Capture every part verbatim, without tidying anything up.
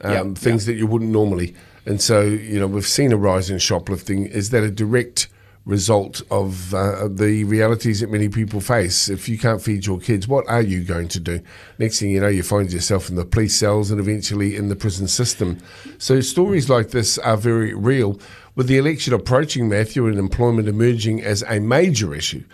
um, Yep, things yep. that you wouldn't normally. And so, you know, we've seen a rise in shoplifting. Is that a direct result of uh, the realities that many people face? If you can't feed your kids, what are you going to do? Next thing you know, you find yourself in the police cells and eventually in the prison system. So stories like this are very real. With the election approaching, Matthew, and employment emerging as a major issue,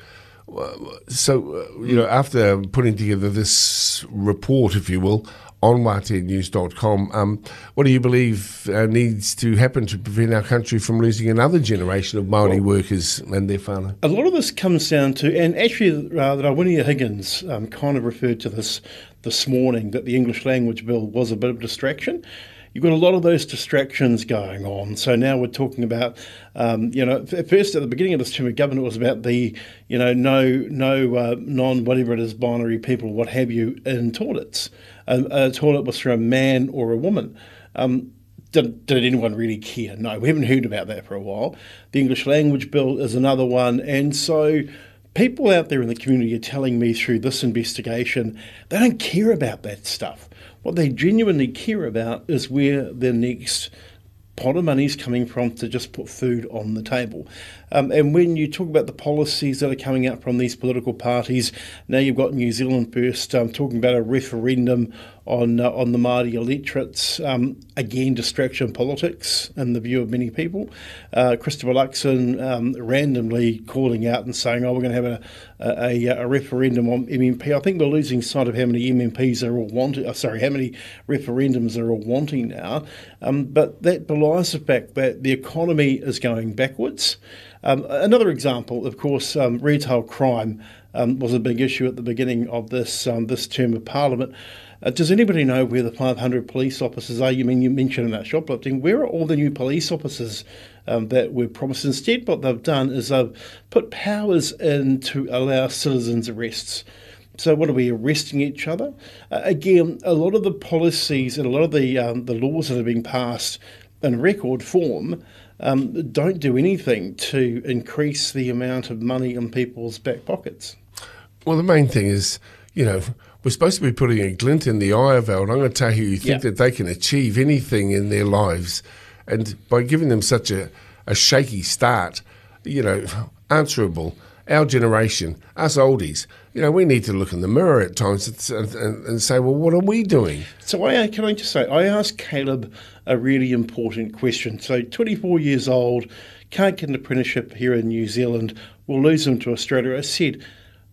so, uh, you know, after putting together this report, if you will, on wate news dot com, um, what do you believe uh, needs to happen to prevent our country from losing another generation of Māori Well, workers and their whānau? A lot of this comes down to, and actually uh, Rawhinia Higgins um, kind of referred to this this morning, that the English language bill was a bit of a distraction. You've got a lot of those distractions going on. So now we're talking about, um, you know, at first at the beginning of this term of government, it was about the, you know, no no uh, non-whatever it is, binary people, what have you, in toilets. Um, a toilet was for a man or a woman. Um, did, did anyone really care? No, we haven't heard about that for a while. The English language bill is another one. And so people out there in the community are telling me through this investigation, they don't care about that stuff. What they genuinely care about is where their next pot of money is coming from to just put food on the table. Um, and when you talk about the policies that are coming out from these political parties, now you've got New Zealand First um, talking about a referendum on uh, on the Māori electorates. Um, again, distraction politics in the view of many people. Uh, Christopher Luxon um, randomly calling out and saying, oh, we're going to have a, a, a referendum on M M P. I think we're losing sight of how many M M Ps are all wanting, oh, sorry, how many referendums are all wanting now. Um, but that belies the fact that the economy is going backwards. Um, another example, of course, um, retail crime um, was a big issue at the beginning of this um, this term of Parliament. Uh, does anybody know where the five hundred police officers are? You mean you mentioned about shoplifting. Where are all the new police officers um, that were promised? Instead, what they've done is they've put powers in to allow citizens' arrests. So what are we, arresting each other? Uh, again, a lot of the policies and a lot of the um, the laws that are being passed in record form um, don't do anything to increase the amount of money in people's back pockets. Well, the main thing is, you know, we're supposed to be putting a glint in the eye of our rangatahi who think Yeah. that they can achieve anything in their lives. And by giving them such a, a shaky start, you know, answerable, our generation, us oldies, you know, we need to look in the mirror at times and, and, and say, well, what are we doing? So I can I just say, I asked Caleb a really important question. So twenty-four years old, can't get an apprenticeship here in New Zealand, we'll lose him to Australia. I said,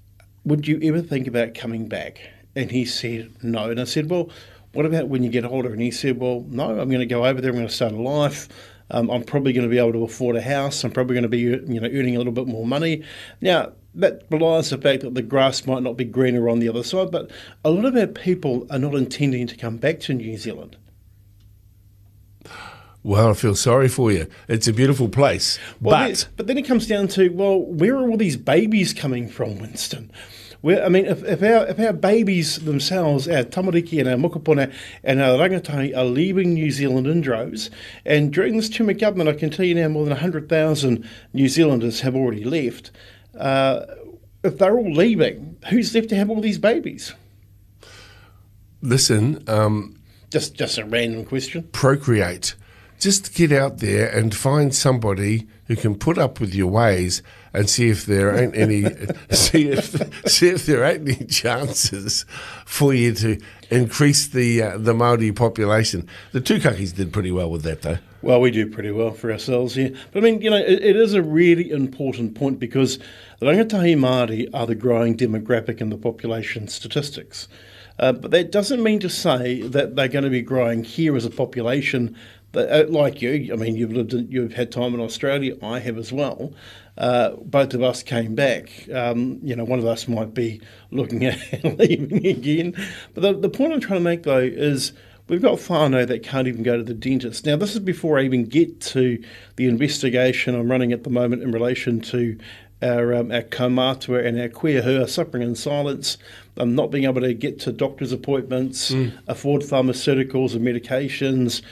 would you ever think about coming back? And he said, no. And I said, well, what about when you get older? And he said, well, no, I'm going to go over there, I'm going to start a life. Um, I'm probably going to be able to afford a house. I'm probably going to be, you know, earning a little bit more money. Now, that belies the fact that the grass might not be greener on the other side, but a lot of our people are not intending to come back to New Zealand. Well, I feel sorry for you. It's a beautiful place. Well, but then, but then it comes down to, well, where are all these babies coming from, Winston? Where, I mean, if, if our if our babies themselves, our tamariki and our mokopuna and our rangatahi are leaving New Zealand in droves, and during this term of government, I can tell you now more than one hundred thousand New Zealanders have already left. Uh, if they're all leaving, who's left to have all these babies? listen, um, Just, just a random question. procreate. Just get out there and find somebody who can put up with your ways and see if there ain't any see if see if there ain't any chances for you to increase the uh, the Māori population. The Tukakis did pretty well with that, though. Well, we do pretty well for ourselves here. But I mean, you know, it, it is a really important point because the rangatahi Māori are the growing demographic in the population statistics. Uh, but that doesn't mean to say that they're going to be growing here as a population. That, uh, like you, I mean, you've lived, in, you've had time in Australia. I have as well. Uh, both of us came back. Um, you know, one of us might be looking at leaving again. But the, the point I'm trying to make, though, is we've got whānau that can't even go to the dentist. Now, this is before I even get to the investigation I'm running at the moment in relation to our, um, our kaumātua and our queer who are suffering in silence, um, not being able to get to doctor's appointments, mm. afford pharmaceuticals and medications.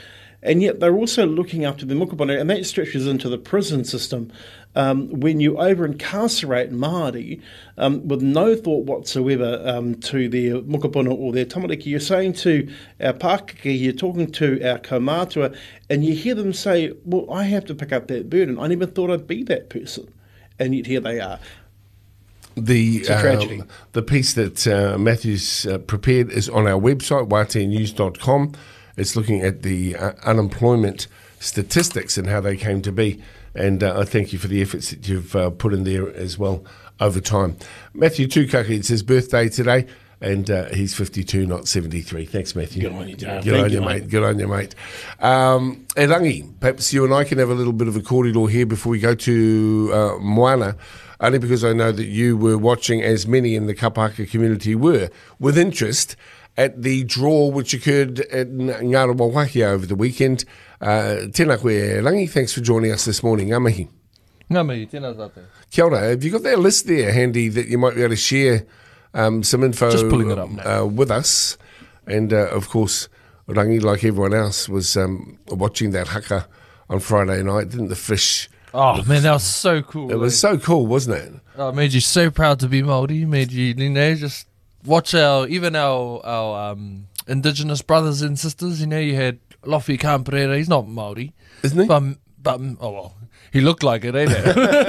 and yet they're also looking after the mokopuna, and that stretches into the prison system. Um, when you over-incarcerate Māori um, with no thought whatsoever um, to their mokopuna or their tamariki, you're saying to our Pākeke, you're talking to our kaumātua, and you hear them say, well, I have to pick up that burden. I never thought I'd be that person. And yet here they are. The It's a tragedy. Uh, the piece that uh, Matthew's uh, prepared is on our website, y t news dot com. It's looking at the uh, unemployment statistics and how they came to be. And uh, I thank you for the efforts that you've uh, put in there as well over time. Matthew Tukaki, it's his birthday today, and uh, he's fifty-two, not seventy-three. Thanks, Matthew. Good on you, Dave. Good Thank on you, you, mate. mate. Good on you, mate. Um, e Rangi, perhaps you and I can have a little bit of a corridor here before we go to uh, Moana, only because I know that you were watching, as many in the Kapaka community were, with interest at the draw which occurred at Ngarawawaki over the weekend. Uh, tēnā koe, Rangi, thanks for joining us this morning. Ngā mihi. Ngā mihi, tēnā tātou. Kia ora, have you got that list there handy that you might be able to share um, some info Just pulling it up now. uh, with us? And uh, of course, Rangi, like everyone else, was um, watching that haka on Friday night, didn't the fish? Oh, man, that was so cool. It was so cool, wasn't it? Oh, it made you so proud to be Māori. Made you, you know, just watch our, even our, our um, Indigenous brothers and sisters. You know, you had Lofi Kamperera, he's not Māori. Isn't he? But, but, oh, well, he looked like it, ain't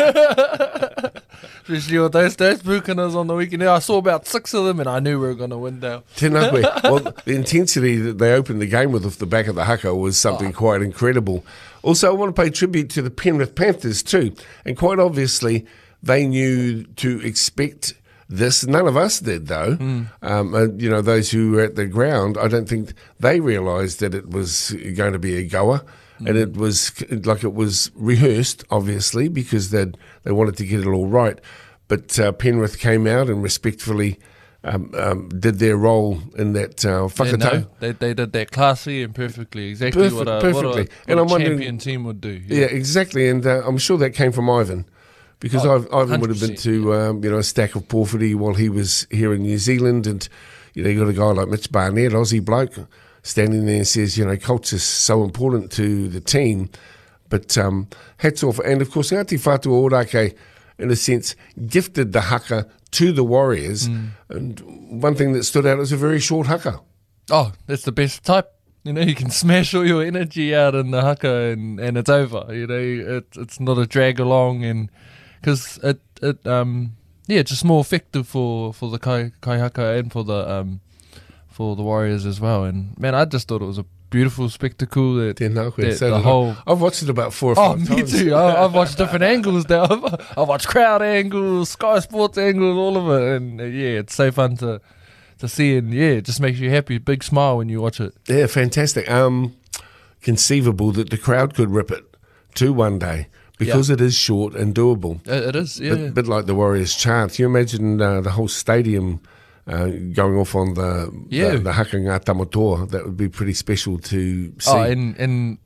it? Especially with those, those pukanas on the weekend. I saw about six of them and I knew we were going to win now. Tēnā koe. Well, the intensity that they opened the game with off the back of the haka was something Oh. quite incredible. Also, I want to pay tribute to the Penrith Panthers too. And quite obviously, they knew to expect this. None of us did, though. Mm. Um, uh, you know, those who were at the ground, I don't think they realised that it was going to be a goer. Mm. And it was like it was rehearsed, obviously, because they they wanted to get it all right. But uh, Penrith came out and respectfully um, um, did their role in that uh, whakatau. Yeah, no, they, they did that classy and perfectly, exactly Perfect, what a, perfectly. What a, what And a I'm champion wondering- team would do. Yeah, exactly. And uh, I'm sure that came from Ivan. Because Oh, Iv- Ivan would have been one hundred percent, to um, you know, a stack of porphyry while he was here in New Zealand, and you know, you got a guy like Mitch Barnett, Aussie bloke, standing there and says, you know, culture's so important to the team. But um, hats off, and of course, Ngāti Whātua Ōrākei, in a sense, gifted the haka to the Warriors. Mm. And one thing that stood out was a very short haka. Oh, that's the best type. You know, you can smash all your energy out in the haka and, and it's over. You know, it, it's not a drag along, and because it it um yeah, it's just more effective for, for the kai, kai haka and for the um for the Warriors as well. And man, I just thought it was a beautiful spectacle. That, Tēnā koe, that so the did I. whole I've watched it about four or oh five me times. too. I, I've watched different angles now. I've, I've watched crowd angles, Sky Sports angles, all of it, and uh, yeah, it's so fun to. To see, and yeah, it just makes you happy. Big smile when you watch it. Yeah, fantastic. Um, conceivable that the crowd could rip it too one day because Yeah. it is short and doable. It, it is, yeah. Bit, bit like the Warriors chant. You imagine uh, the whole stadium uh, going off on the Yeah. the, the haka ngā tamatoa. That would be pretty special to see. Oh, and and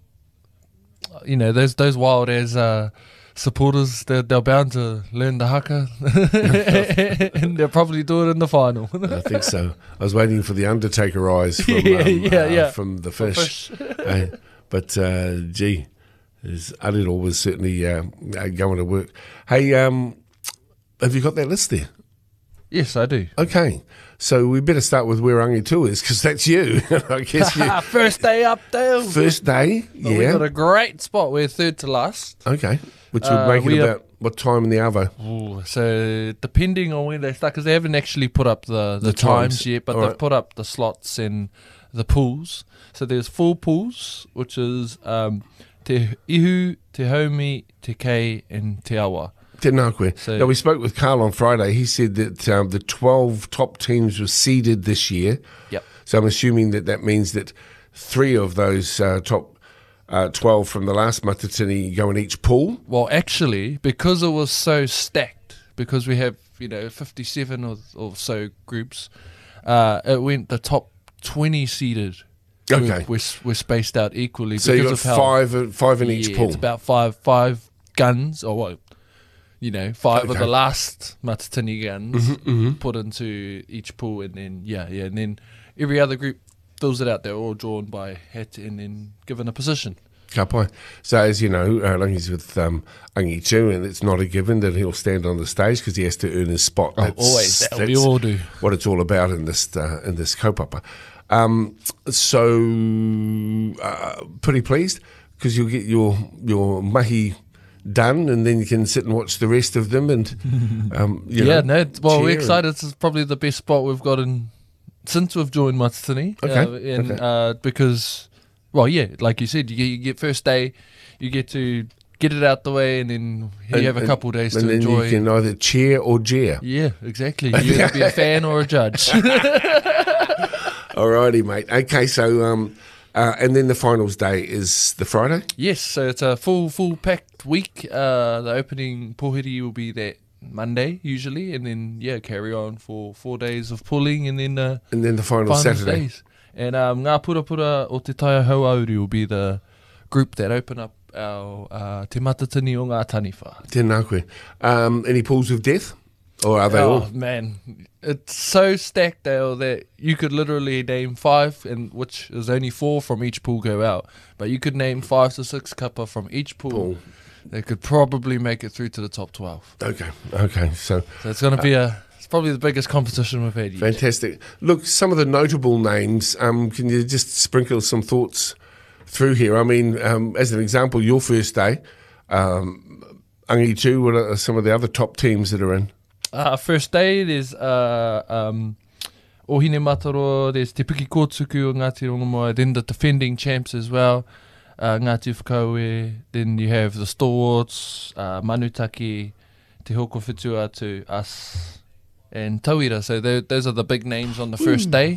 you know those those wild as uh, supporters, they're, they're bound to learn the haka, and they'll probably do it in the final. I think so. I was waiting for the Undertaker eyes from, Yeah, um, yeah, uh, yeah. from the fish. fish. Uh, but, uh, gee, his Ariro was certainly uh, uh, going to work. Hey, um, have you got that list there? Yes, I do. Okay. So we better start with where Rangi Tu is, because that's you. I guess you. First day up, Dale. First day, Well, we yeah. got a great spot. We're third to last. Okay. Which would Uh, make it we are- about what time in the hour? Ooh, so depending on when they start, because they haven't actually put up the, the, The times. times. yet, but All they've right. put up the slots and the pools. So there's four pools, which is um, Te Ihu, Te Haumi, Te Kei, and Te Awa. Tēnā koe. So- now, we spoke with Carl on Friday. He said that um, the twelve top teams were seeded this year. Yep. So I'm assuming that that means that three of those uh, top uh, twelve from the last Matatini go in each pool. Well, actually, because it was so stacked, because we have, you know, fifty-seven or, or so groups, uh, it went the top twenty seeded. Okay. We're, we're spaced out equally. So you've got because of how, five, uh, five in each yeah, pool. It's about five five guns, or what, you know, five Okay. of the last Matatini guns Mhm, mhm. put into each pool, and then, yeah, yeah, and then every other group fills it out. They're all drawn by hat and then given a position. Ka pai. So, as you know, uh, Rangi's with um, Angi Chu, and it's not a given that he'll stand on the stage because he has to earn his spot. Oh, That's, always. That we that's all do. what it's all about in this uh, in this kaupapa. Um, so, uh, pretty pleased because you'll get your your mahi done, and then you can sit and watch the rest of them. And um, you yeah, know, no. Well, we're cheer excited. This is probably the best spot we've got in since we've joined Matatini. Okay, Uh, and okay. uh, because, well, yeah, like you said, you get, you get first day, you get to get it out the way, and then you And- have a and- couple of days and to then enjoy. you can either cheer or jeer. Yeah, exactly. You either be a fan or a judge. Alrighty, mate. Okay, so um, uh, and then the finals day is the Friday. Yes, so it's a full full packed week. Uh, the opening pohiri will be that Monday usually, and then yeah, carry on for four days of pulling, and then uh, And then the final finals Saturday. days. And um, Ngā Purapura o Te Taia Hauauri will be the group that open up our uh, Te Matatini o Ngā Taniwha. Tēnā koe. Um, any pools of death? Or are they Oh all? man, it's so stacked, Dale, that you could literally name five, and which is only four from each pool go out. But you could name five to six cuppa from each pool. Pool. They could probably make it through to the top twelve. Okay, okay. So So it's going to be a. It's probably the biggest competition we've had yet. fantastic. Look, some of the notable names, um, can you just sprinkle some thoughts through here? I mean, um, as an example, your first day, um, Angi Chu, what are some of the other top teams that are in? Uh, first day, there's uh, um, Ohine Mataro, there's Te Piki Kōtuku o Ngāti Rongomoa, then the defending champs as well, uh, Ngāti Whakaue, then you have the stalwarts, uh, Manutaki, Te Hoko Whituatu, us, and Tauira. So tho- those are the big names on the first day.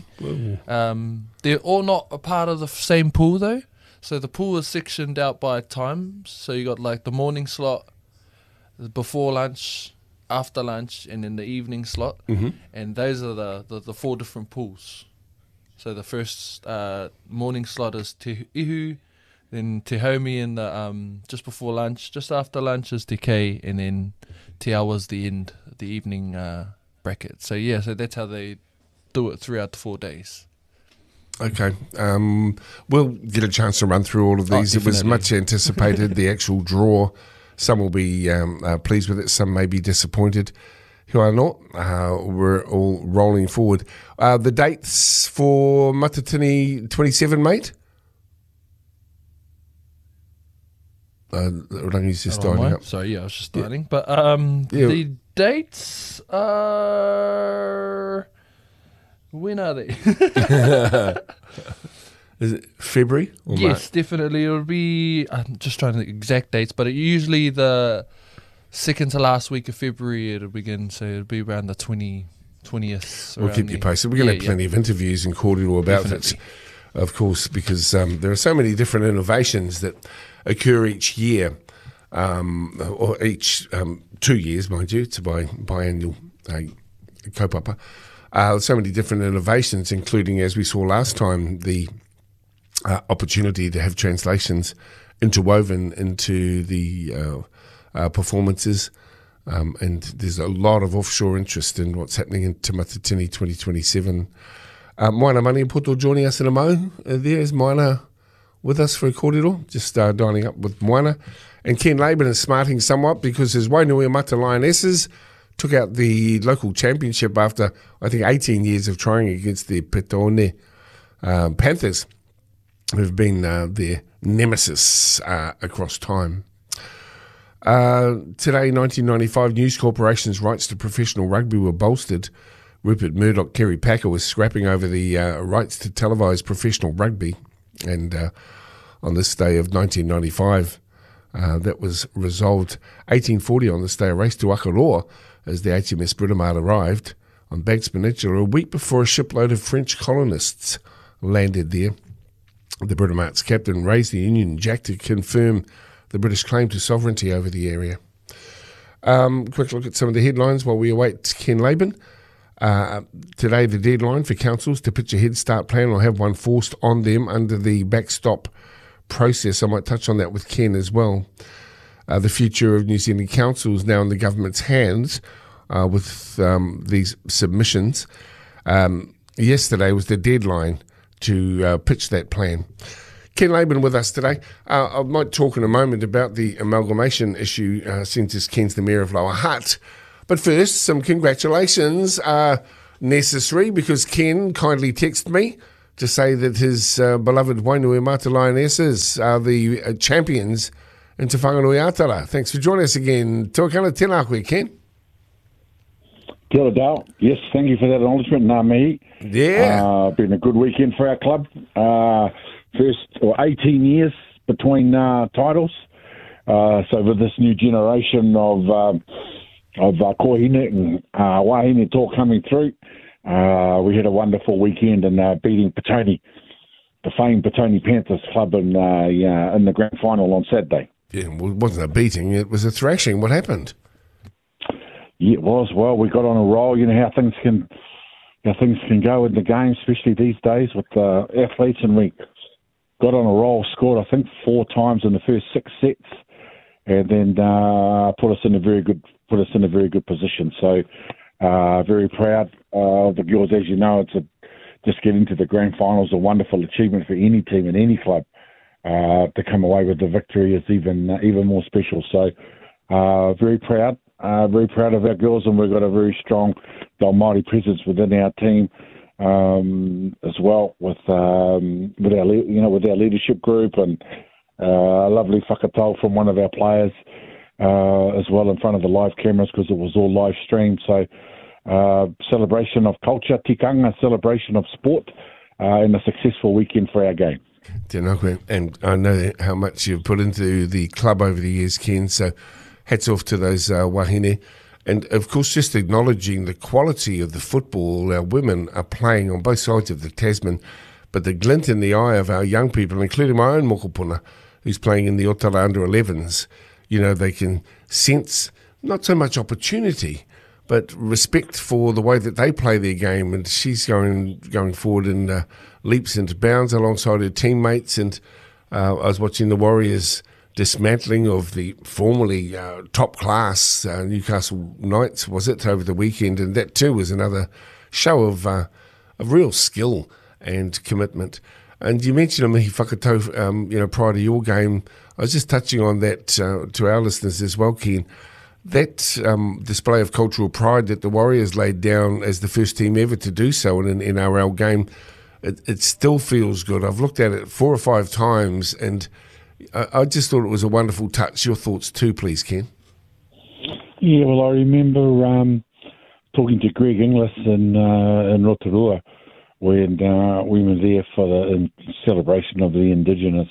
Um, they're all not a part of the f- same pool though. So the pool is sectioned out by times. So you got like the morning slot, the before lunch, after lunch, and then the evening slot. Mm-hmm. And those are the, the, the four different pools. So the first uh, morning slot is Te Ihu, then Te Homi in the um, just before lunch. Just after lunch is Te Kei, and then Te Awa's the end, the evening uh, bracket. So yeah, so that's how they do it throughout the four days. Okay. Um, we'll get a chance to run through all of Oh, these. It was definitely. much anticipated, the actual draw. Some will be um, uh, pleased with it, some may be disappointed. Who are not. Uh, we're all rolling forward. Uh, the dates for Matatini twenty-seven, mate? Uh, Rangi's just Oh, dialing mine? up. Sorry, yeah, I was just starting. But um, Yeah. the dates are... When are they? Is it February or Yes, March? definitely. It'll be... I'm just trying to think exact dates, but it usually the second to last week of February it'll begin, so it'll be around the twentieth. twentieth We'll keep you posted. We're going to yeah, have plenty of interviews and cordial about Definitely. it, of course, because um, there are so many different innovations that occur each year, um, or each um, two years, mind you. It's a bi- biannual uh, kaupapa. Uh, so many different innovations, including, as we saw last time, the uh, opportunity to have translations interwoven into the uh, uh, performances. Um, and there's a lot of offshore interest in what's happening in Te Matatini twenty twenty-seven. Uh, Moana Maniapoto joining us in a mo. Uh, there's Moana with us for a kōrero, just uh, dining up with Moana. And Ken Laban is smarting somewhat because his Wainui Mata Lionesses took out the local championship after, I think, eighteen years of trying against the Petone uh, Panthers, who've been uh, their nemesis uh, across time. Uh, today, nineteen ninety-five, News Corporation's rights to professional rugby were bolstered. Rupert Murdoch, Kerry Packer was scrapping over the uh, rights to televise professional rugby. And uh, on this day of nineteen ninety-five, uh, that was resolved. eighteen forty, on this day, a race to Akaroa as the H M S Britomart arrived on Banks Peninsula a week before a shipload of French colonists landed there. The Britomart's captain raised the Union Jack to confirm the British claim to sovereignty over the area. Um, quick look at some of the headlines while we await Ken Laban. Uh, today, the deadline for councils to pitch a Head Start plan or have one forced on them under the backstop process. I might touch on that with Ken as well. Uh, the future of New Zealand councils now in the government's hands uh, with um, these submissions. Um, yesterday was the deadline to uh, pitch that plan. Ken Laban with us today. Uh, I might talk in a moment about the amalgamation issue uh, since as Ken's the Mayor of Lower Hutt. But first, some congratulations are necessary because Ken kindly texted me to say that his uh, beloved Wainuiomata Lionesses are the uh, champions in Te Whanganui-a-Tara. Thanks for joining us again. Tuakana tēnā koe, Ken. Kia ora, Dale. Yes, thank you for that acknowledgement. Ngā mihi. Yeah. Uh, been a good weekend for our club. Uh, first, or eighteen years between uh, titles. Uh, so with this new generation of um, of uh, kohine and uh, wahine talk coming through, uh, we had a wonderful weekend and uh, beating Petone, the famed Petone Panthers club in, uh, yeah, in the grand final on Saturday. Yeah, well, it wasn't a beating, it was a thrashing. What happened? Yeah, it was. Well, we got on a roll. You know how things can how things can go in the game, especially these days with uh, athletes, and we got on a roll, scored I think four times in the first six sets, and then uh, put us in a very good put us in a very good position. So uh, very proud uh, of the girls. As you know, it's a just getting to the grand final is a wonderful achievement for any team and any club. Uh, to come away with the victory is even uh, even more special. So uh, very proud. Uh, very proud of our girls, and we've got a very strong Dalmati presence within our team um, as well, with um, with our le- you know with our leadership group, and uh, a lovely whakatau from one of our players uh, as well in front of the live cameras because it was all live streamed. So uh, celebration of culture, tikanga, celebration of sport, uh, and a successful weekend for our game. Tēnā koe. And I know how much you've put into the club over the years, Ken, so hats off to those uh, wahine. And, of course, just acknowledging the quality of the football our women are playing on both sides of the Tasman, but the glint in the eye of our young people, including my own mokopuna, who's playing in the Otara under elevens, you know, they can sense not so much opportunity, but respect for the way that they play their game. And she's going going forward in uh, leaps and bounds alongside her teammates. And uh, I was watching the Warriors dismantling of the formerly uh, top-class uh, Newcastle Knights, was it, over the weekend, and that too was another show of, uh, of real skill and commitment. And you mentioned a mihi whakatau, um, you know, prior to your game. I was just touching on that uh, to our listeners as well, Ken. That um, display of cultural pride that the Warriors laid down as the first team ever to do so in an N R L game, it, it still feels good. I've looked at it four or five times, and I just thought it was a wonderful touch. Your thoughts too, please, Ken. Yeah, well, I remember um, talking to Greg Inglis in uh, in Rotorua when uh, we were there for the in celebration of the Indigenous,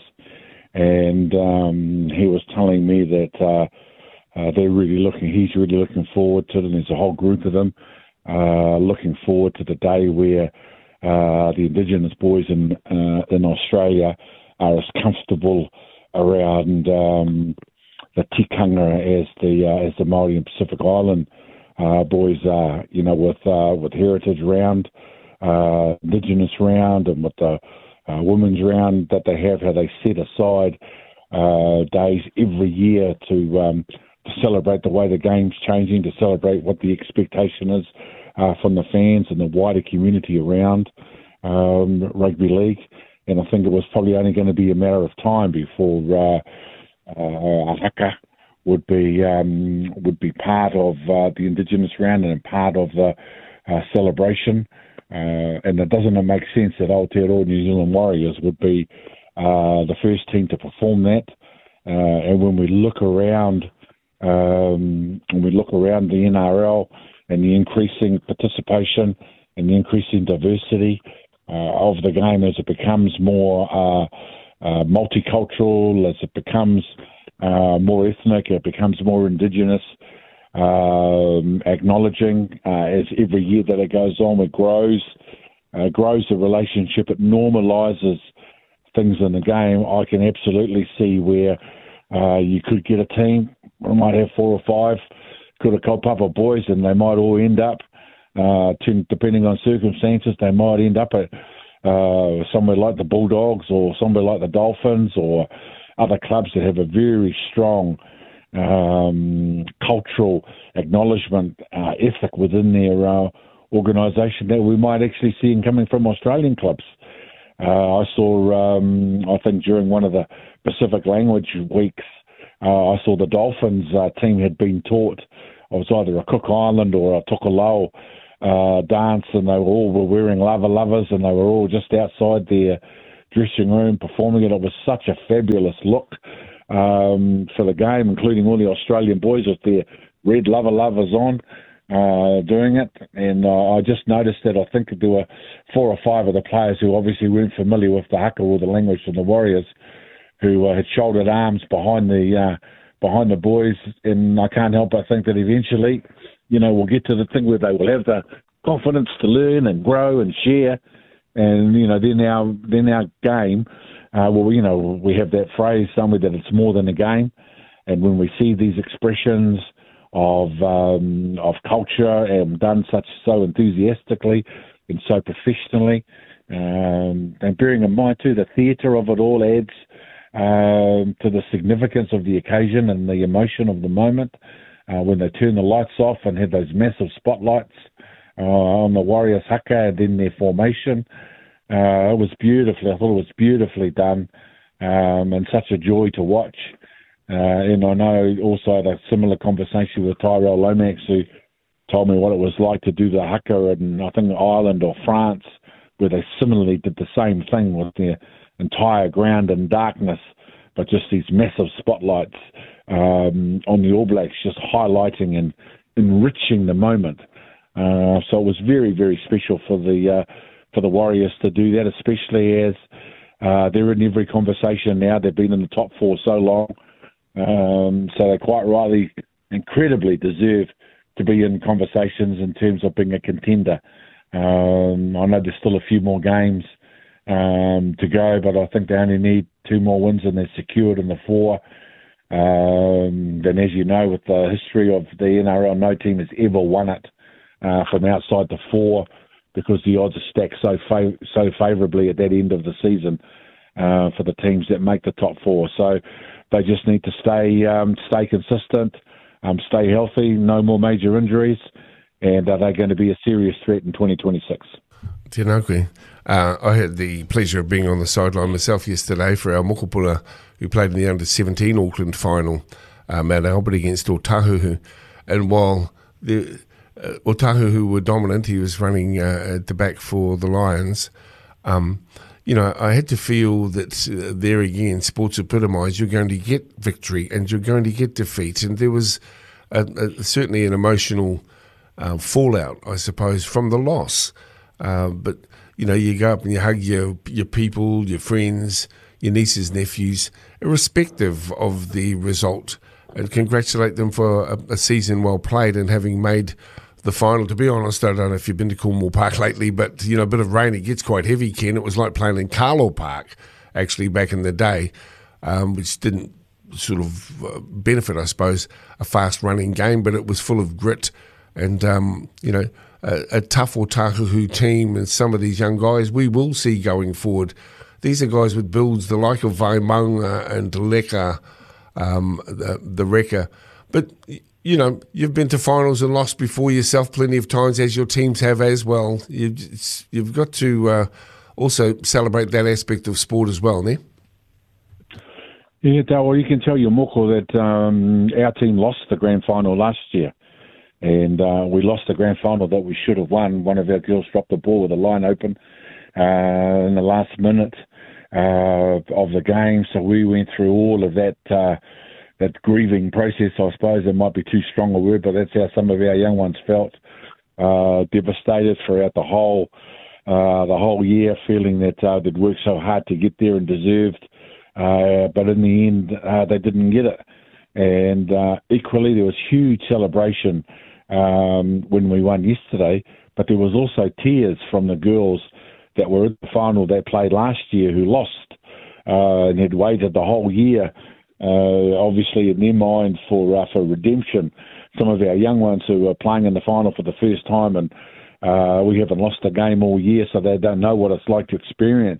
and um, he was telling me that uh, uh, they're really looking. He's really looking forward to it, and there's a whole group of them uh, looking forward to the day where uh, the Indigenous boys in uh, in Australia are as comfortable around um, the tikanga as the uh, as the Māori and Pacific Island uh, boys are, you know, with uh, with heritage round, uh, Indigenous round, and with the uh, women's round that they have, how they set aside uh, days every year to um, to celebrate the way the game's changing, to celebrate what the expectation is uh, from the fans and the wider community around um, rugby league. And I think it was probably only going to be a matter of time before uh, uh, haka would be um, would be part of uh, the Indigenous round and part of the uh, celebration. Uh, and it doesn't make sense that Aotearoa New Zealand Warriors would be uh, the first team to perform that. Uh, and when we look around, um, when we look around the N R L and the increasing participation and the increasing diversity Uh, of the game as it becomes more uh, uh, multicultural, as it becomes uh, more ethnic, it becomes more Indigenous, um, acknowledging uh, as every year that it goes on, it grows, uh, grows the relationship, it normalises things in the game. I can absolutely see where uh, you could get a team, I might have four or five, could have called up of boys, and they might all end up Uh, to, depending on circumstances, they might end up at uh, somewhere like the Bulldogs or somewhere like the Dolphins or other clubs that have a very strong um, cultural acknowledgement uh, ethic within their uh, organisation that we might actually see coming from Australian clubs. Uh, I saw, um, I think during one of the Pacific language weeks, uh, I saw the Dolphins uh, team had been taught, it was either a Cook Island or a Tokelau uh, dance, and they were all were wearing lava lovers, and they were all just outside their dressing room performing it. It was such a fabulous look um, for the game, including all the Australian boys with their red lava lovers on. Uh, doing it, and uh, I just noticed that I think there were four or five of the players who obviously weren't familiar with the haka or the language of the Warriors, who uh, had shouldered arms behind the uh, behind the boys, and I can't help but think that eventually, you know, we'll get to the thing where they will have the confidence to learn and grow and share, and you know, then our then our game, uh, well, you know, we have that phrase somewhere that it's more than a game, and when we see these expressions of um, of culture and done such so enthusiastically and so professionally, um, and bearing in mind too the theatre of it all adds um, to the significance of the occasion and the emotion of the moment uh, when they turn the lights off and have those massive spotlights uh, on the Warriors haka and then their formation. Uh, it was beautifully, I thought it was beautifully done um, and such a joy to watch. Uh, and I know also had a similar conversation with Tyrell Lomax, who told me what it was like to do the haka in, I think, Ireland or France, where they similarly did the same thing with their entire ground in darkness, but just these massive spotlights um, on the All Blacks, just highlighting and enriching the moment. Uh, so it was very, very special for the uh, for the Warriors to do that, especially as uh, they're in every conversation now. They've been in the top four so long. Um, so they quite rightly, incredibly deserve to be in conversations in terms of being a contender. Um, I know there's still a few more games um, to go, but I think they only need two more wins and they're secured in the four. Um, then, as you know, with the history of the N R L, no team has ever won it uh, from outside the four because the odds are stacked so fav- so favourably at that end of the season uh, for the teams that make the top four. So they just need to stay um, stay consistent, um, stay healthy, no more major injuries, and are they going to be a serious threat in twenty twenty-six? Tēnā uh, I had the pleasure of being on the sideline myself yesterday for our Mokopuna, who played in the under seventeen Auckland final, uh, Mount Albert against Otahuhu. And while the uh, Otahuhu were dominant, he was running uh, at the back for the Lions. Um, You know, I had to feel that uh, there again, sports epitomised, you're going to get victory and you're going to get defeat. And there was a, a, certainly an emotional uh, fallout, I suppose, from the loss. Uh, but, you know, you go up and you hug your, your people, your friends, your nieces, nephews, irrespective of the result, and congratulate them for a, a season well played and having made the final. To be honest, I don't know if you've been to Cornwall Park lately, but, you know, a bit of rain, it gets quite heavy, Ken. It was like playing in Carlo Park, actually, back in the day, um, which didn't sort of uh, benefit, I suppose, a fast-running game, but it was full of grit and, um, you know, a, a tough Otahuhu team and some of these young guys we will see going forward. These are guys with builds the like of Vaimaunga and Leka, um, the, the Reka. But you know, you've been to finals and lost before yourself plenty of times, as your teams have as well. You've, you've got to uh, also celebrate that aspect of sport as well, ne? Yeah, well, you can tell your moko that um, our team lost the grand final last year. And uh, we lost the grand final that we should have won. One of our girls dropped the ball with the line open uh, in the last minute uh, of the game. So we went through all of that uh, that grieving process, I suppose. It might be too strong a word, but that's how some of our young ones felt. Uh, devastated throughout the whole uh, the whole year, feeling that uh, they'd worked so hard to get there and deserved. Uh, but in the end, uh, they didn't get it. And uh, equally, there was huge celebration um, when we won yesterday, but there was also tears from the girls that were at the final that played last year who lost uh, and had waited the whole year, uh, obviously in their mind for uh, for redemption. Some of our young ones who are playing in the final for the first time, and uh, we haven't lost a game all year, so they don't know what it's like to experience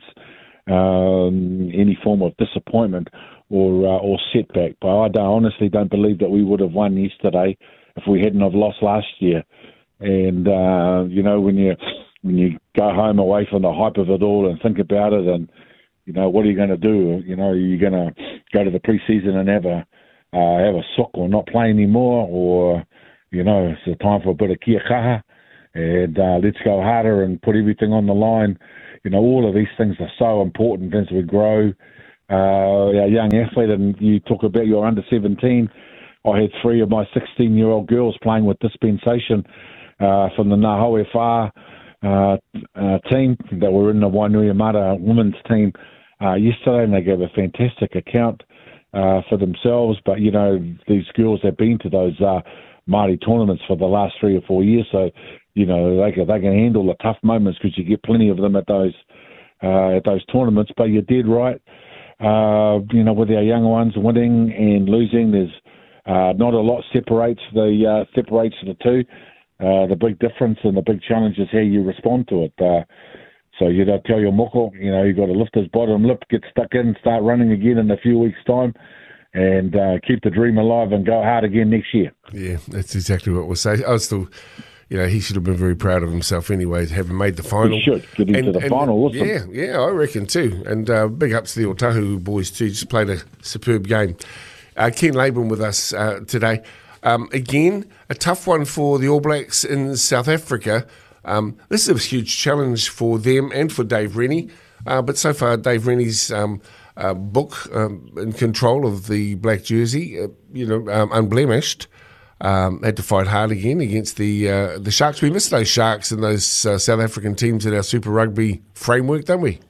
um, any form of disappointment or uh, or setback. But I don't, honestly don't believe that we would have won yesterday if we hadn't have lost last year. And uh, you know, when you when you go home away from the hype of it all and think about it, and you know, what are you going to do? You know, are you going to go to the pre-season and have a uh, have a sock or not play anymore, or you know, it's a time for a bit of kia kaha, and uh, let's go harder and put everything on the line. You know, all of these things are so important as we grow. Uh, our young athlete, and you talk about your under seventeen. I had three of my sixteen-year-old girls playing with dispensation uh, from the Nahoe Wha uh, uh, team that were in the Wainuiomata women's team uh, yesterday, and they gave a fantastic account uh, for themselves. But, you know, these girls have been to those uh, Māori tournaments for the last three or four years, so, you know, they can, they can handle the tough moments because you get plenty of them at those uh, at those tournaments. But you're dead right. Uh, you know, with our young ones winning and losing, there's uh, not a lot separates the uh, separates the two. Uh, the big difference and the big challenge is how you respond to it. Uh, so you got to tell your moko, you know, you got to lift his bottom lip, get stuck in, start running again in a few weeks' time, and uh, keep the dream alive and go hard again next year. Yeah, that's exactly what we'll say. I was still. You know, he should have been very proud of himself anyway, having made the final. He should, get into the and, final, listen. Yeah, yeah, I reckon too. And uh, big ups to the Otahu boys too, just played a superb game. Uh, Ken Laban with us uh, today. Um, again, a tough one for the All Blacks in South Africa. Um, this is a huge challenge for them and for Dave Rennie. Uh, but so far, Dave Rennie's um, uh, book um, in control of the black jersey, uh, you know, um, unblemished. Um, had to fight hard again against the uh, the Sharks. We miss those Sharks and those uh, South African teams in our Super Rugby framework, don't we?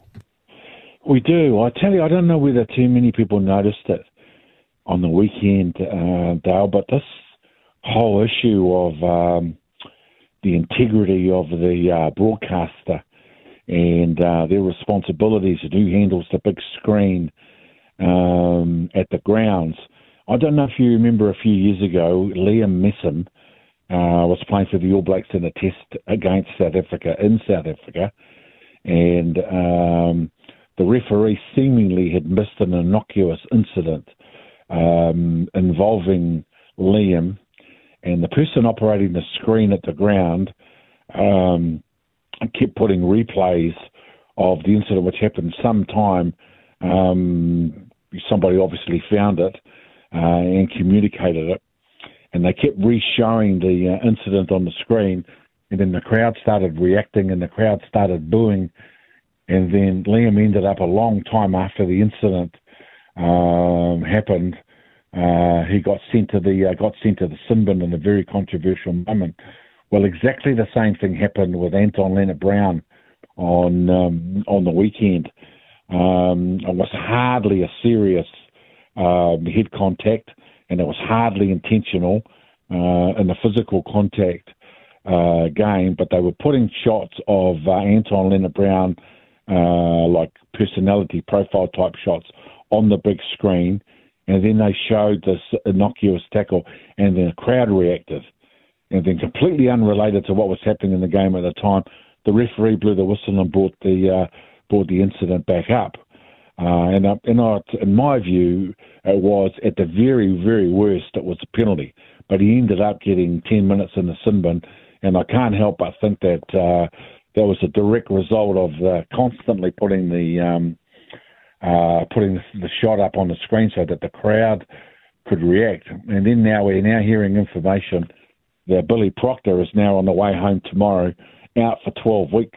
We do. I tell you, I don't know whether too many people noticed it on the weekend, uh, Dale, but this whole issue of um, the integrity of the uh, broadcaster and uh, their responsibilities and who handles the big screen um, at the grounds. I don't know if you remember a few years ago, Liam Messam uh, was playing for the All Blacks in a test against South Africa in South Africa, and um, the referee seemingly had missed an innocuous incident um, involving Liam, and the person operating the screen at the ground um, kept putting replays of the incident, which happened sometime. Um, somebody obviously found it. Uh, and communicated it, and they kept re-showing the uh, incident on the screen, and then the crowd started reacting and the crowd started booing, and then Liam ended up a long time after the incident um, happened. Uh, he got sent to the uh, got sent to the sin bin in a very controversial moment. Well, exactly the same thing happened with Anton Lienert-Brown on um, on the weekend. Um, it was hardly a serious Um, head contact, and it was hardly intentional uh, in the physical contact uh, game, but they were putting shots of uh, Anton Lienert-Brown, uh, like personality profile type shots, on the big screen, and then they showed this innocuous tackle, and then the crowd reacted. And then, completely unrelated to what was happening in the game at the time, the referee blew the whistle and brought the uh, brought the incident back up. Uh, and uh, and uh, in my view, it was at the very, very worst, it was a penalty. But he ended up getting ten minutes in the sin bin, and I can't help but think that uh, that was a direct result of uh, constantly putting the um, uh, putting the shot up on the screen so that the crowd could react. And then now we're now hearing information that Billy Proctor is now on the way home tomorrow, out for twelve weeks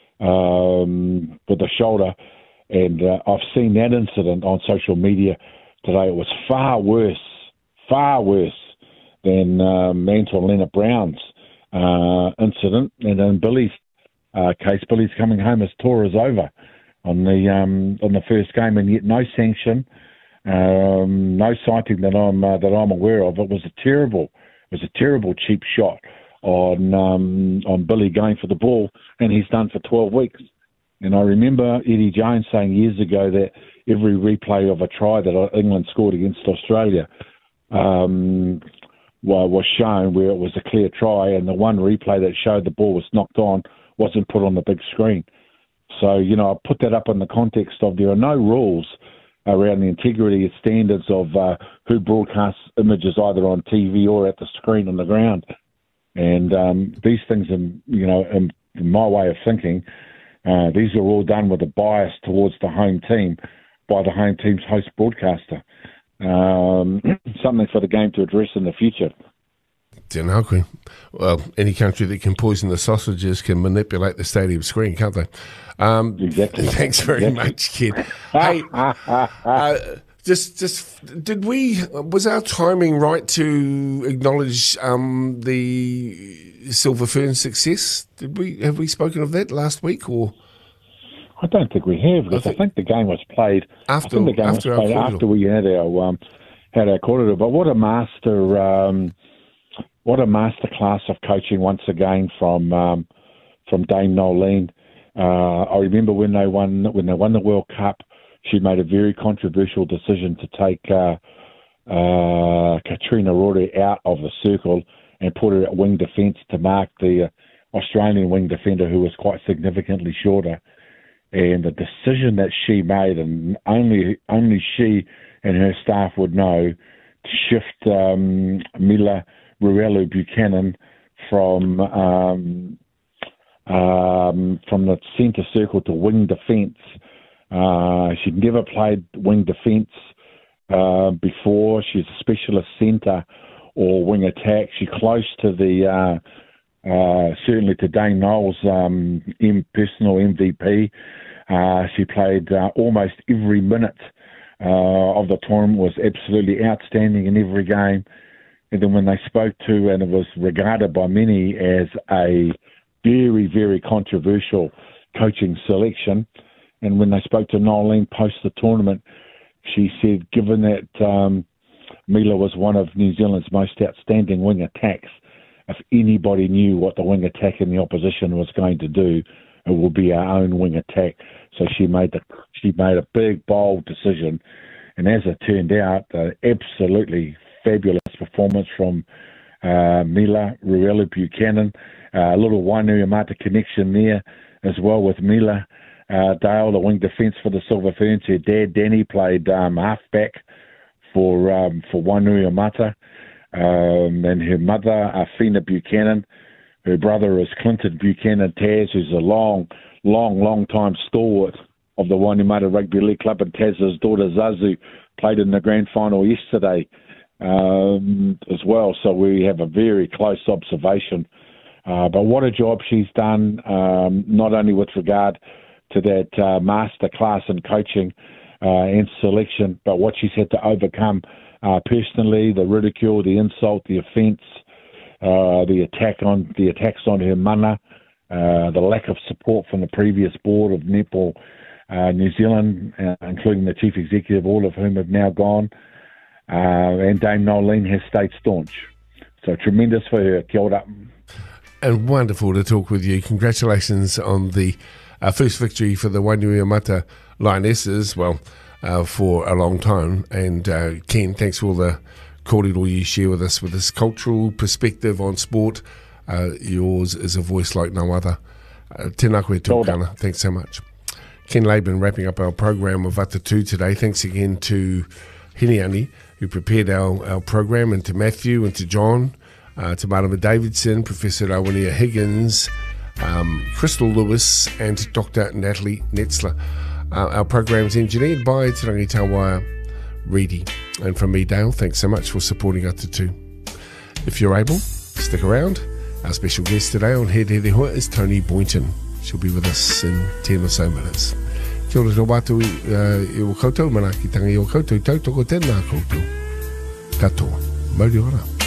um, with a shoulder. And uh, I've seen that incident on social media today. It was far worse, far worse than um, Anton Lienert-Brown's uh, incident. And in Billy's uh, case, Billy's coming home, his tour is over on the um, on the first game, and yet no sanction, um, no sighting that I'm uh, that I'm aware of. It was a terrible, it was a terrible cheap shot on um, on Billy going for the ball, and he's done for twelve weeks. And I remember Eddie Jones saying years ago that every replay of a try that England scored against Australia um, was shown where it was a clear try, and the one replay that showed the ball was knocked on wasn't put on the big screen. So, you know, I put that up in the context of there are no rules around the integrity and standards of uh, who broadcasts images either on T V or at the screen on the ground. And um, these things, you know, my way of thinking, uh, these are all done with a bias towards the home team by the home team's host broadcaster. Um, something for the game to address in the future. Tēnā koe. Well, any country that can poison the sausages can manipulate the stadium screen, can't they? Um, exactly. Thanks very exactly. much, Ken. Hey, uh, just, just did we? Was our timing right to acknowledge um, the Silver Fern success? Did we? Have we spoken of that last week or? I don't think we have. Because I, think, I think the game was played after. I think the game after was played after we had our um, had our corridor. But what a master! Um, what a masterclass of coaching once again from um, from Dame Nolene. Uh, I remember when they won when they won the World Cup, she made a very controversial decision to take uh, uh, Katrina Rore out of the circle and put her at wing defence to mark the uh, Australian wing defender who was quite significantly shorter. And the decision that she made, and only only she and her staff would know, to shift um, Mila Ruelu Buchanan from um, um, from the centre circle to wing defence. Uh, she'd never played wing defence uh, before. She's a specialist centre or wing attack. She's close to the uh, uh, certainly to Dane Knowles' um, M- personal M V P. Uh, she played uh, almost every minute uh, of the tournament, was absolutely outstanding in every game. And then when they spoke to, and it was regarded by many as a very, very controversial coaching selection, and when they spoke to Nolene post the tournament, she said, given that um, Mila was one of New Zealand's most outstanding wing attacks, if anybody knew what the wing attack in the opposition was going to do, it will be our own wing attack. So she made the she made a big, bold decision, and as it turned out, uh, absolutely fabulous performance from uh, Mila Ruelu Buchanan. Uh, a little Wainuiomata connection there as well with Mila uh, Dale, the wing defence for the Silver Ferns. Her dad, Danny, played um, halfback for um, for Wainuiomata, um, and her mother, Afina Buchanan. Her brother is Clinton Buchanan Taz, who's a long, long, long time stalwart of the Wainuiomata Rugby League Club, and Taz's daughter Zazu played in the grand final yesterday um, as well. So we have a very close observation. Uh, but what a job she's done, um, not only with regard to that uh, master class in coaching uh, and selection, but what she's had to overcome uh, personally, the ridicule, the insult, the offence, Uh, the attack on the attacks on her mana, uh, the lack of support from the previous board of Netball uh, New Zealand, uh, including the chief executive, all of whom have now gone, uh, and Dame Nolene has stayed staunch. So tremendous for her. Kia ora. And wonderful to talk with you. Congratulations on the uh, first victory for the Wainuiomata Lionesses, well, uh, for a long time. And uh, Ken, thanks for all the kōrero you share with us with this cultural perspective on sport. Uh, yours is a voice like no other. Uh, tēnā koe tōkana. Thanks so much. Ken Laban wrapping up our program of Ata Tū today. Thanks again to Hiniani, who prepared our, our program, and to Matthew and to John, uh, to Marama Davidson, Professor Rawania Higgins, um, Crystal Lewis, and Doctor Natalie Netzler. Uh, our program is engineered by Te Rangi Tawaya Reedy. And from me, Dale, thanks so much for supporting Ata Tū. If you're able, stick around. Our special guest today on He Rere Hoa is Tony Boynton. She'll be with us in ten or so minutes. Kia ora tō wātou i o koutou, mana ki tangi o koutou, tautoko tēnā koutou. Katoa, mauri ora.